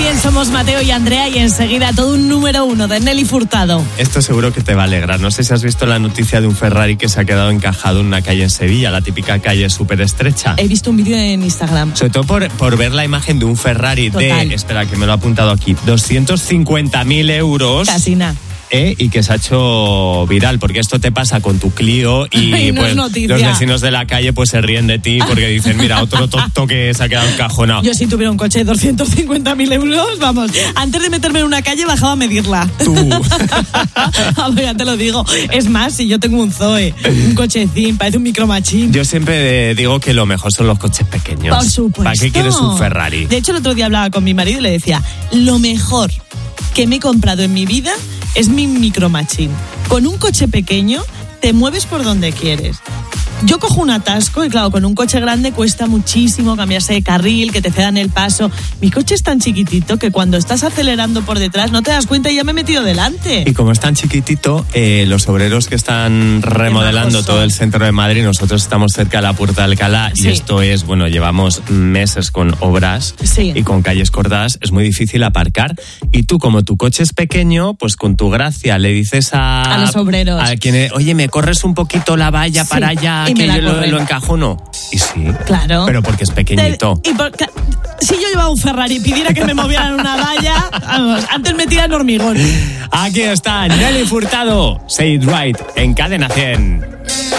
bien, somos Mateo y Andrea y enseguida todo un número 1 de Nelly Furtado. Esto seguro que te va a alegrar. No sé si has visto la noticia de un Ferrari que se ha quedado encajado en una calle en Sevilla, la típica calle súper estrecha. He visto un vídeo en Instagram. Sobre todo por ver la imagen de un Ferrari Total. espera que me lo he apuntado aquí, 250.000 euros. Casi nada. Y que se ha hecho viral, porque esto te pasa con tu Clio y no pues es noticia. los vecinos de la calle pues se ríen de ti porque dicen, mira, otro tonto que se ha quedado encajonado. Yo si tuviera un coche de 250.000 euros, vamos, antes de meterme en una calle bajaba a medirla. Tú. A ver, ya te lo digo. Es más, si yo tengo un Zoe, un cochecín, parece un micromachín. Yo siempre digo que lo mejor son los coches pequeños. Por supuesto. ¿Para qué quieres un Ferrari? De hecho, el otro día hablaba con mi marido y le decía, lo mejor que me he comprado en mi vida es mi micromachín. Con un coche pequeño te mueves por donde quieres. Yo cojo un atasco y claro, con un coche grande cuesta muchísimo cambiarse de carril, que te cedan el paso. Mi coche es tan chiquitito que cuando estás acelerando por detrás no te das cuenta y ya me he metido delante. Y como es tan chiquitito, los obreros que están remodelando todo el centro de Madrid, nosotros estamos cerca de la Puerta de Alcalá Sí. y esto es, bueno, llevamos meses con obras Sí. y con calles cortadas, es muy difícil aparcar. Y tú, como tu coche es pequeño, pues con tu gracia le dices a los obreros. a quien, oye, ¿me corres un poquito la valla Sí, para allá? y me Que la yo corren. lo encajono. Y sí. Claro. Pero porque es pequeñito. Si yo llevaba un Ferrari y pidiera que me movieran una valla, vamos, antes me tiran hormigón. Aquí está Nelly Furtado, Say It Right, en Cadena 100.